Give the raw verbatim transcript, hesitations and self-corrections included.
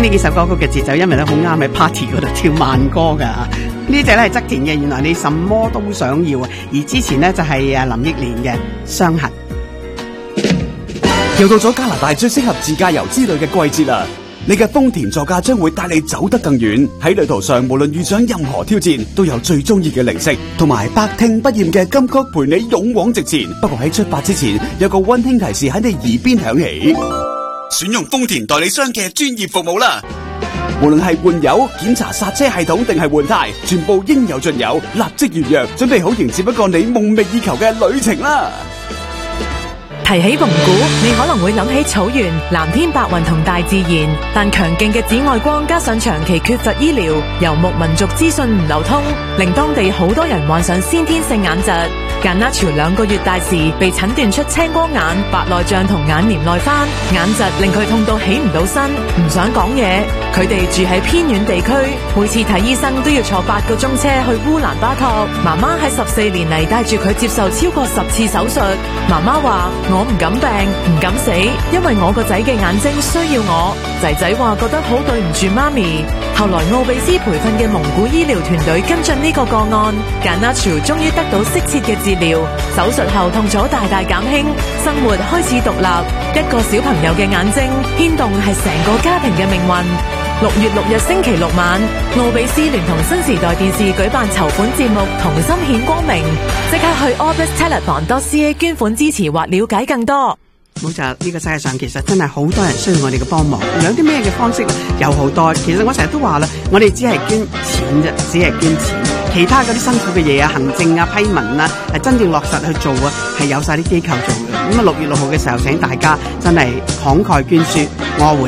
呢幾首歌曲嘅節奏，因為咧好啱喺 party 嗰度跳慢歌噶。呢隻咧係側田嘅，原來你什麼都想要啊。而之前呢，就係啊林憶蓮嘅傷痕。 又到咗加拿大最適合自駕遊之旅嘅季節啦！你嘅豐田座駕將會帶你走得更遠。喺旅途上，無論遇上任何挑戰，都有最中意嘅零食，同埋百聽不厭嘅金曲陪你勇往直前。不過喺出發之前，有個溫馨提示喺你耳邊響起：選用豐田代理商嘅專業服務啦！無論係換油、檢查剎車系統定係換胎，全部應有盡有，立即預約，準備好迎接一個你夢寐以求嘅旅程啦！ 提起蒙古，你可能會諗起草原、藍天白雲同大自然，但強勁嘅紫外光加上長期缺乏醫療，游牧民族資訊唔流通，令當地好多人患上先天性眼疾。簡拿潮兩個月大時被診斷出青光眼、白內障同眼瞼內翻，眼疾令佢痛到起唔到身，唔想講嘢。佢哋住喺偏遠地區，每次睇醫生都要坐八個鐘車去烏蘭巴托。媽媽喺十四年嚟帶住佢接受超過十次手術。媽媽話：我唔敢病，唔敢死，因為我個仔嘅眼睛需要我。仔仔話覺得好對唔住媽咪。後來奧比斯培訓嘅蒙古醫療團隊跟進呢個個案，簡拿潮終於得到適切嘅治療，手術後痛楚大大減輕，生活開始獨立。一個小朋友嘅眼睛牽動係成個家庭嘅命運。六月六日星期六晚，奧比斯聯同新時代電視舉辦籌款節目《同心顯光明》，即刻去 orbis telephone dot c a 捐款支持或了解更多。 冇錯，呢個世界上其實真係好多人需要我哋嘅幫忙，有啲咩嘅方式有好多。其實我成日都話啦，我哋只係捐錢啫，只係捐錢，其他嗰啲辛苦嘅嘢啊、行政啊、批文啊，係真正落實去做啊，係有晒啲機構做嘅。咁啊，六月六號嘅時候，請大家真係慷慨捐輸，我會。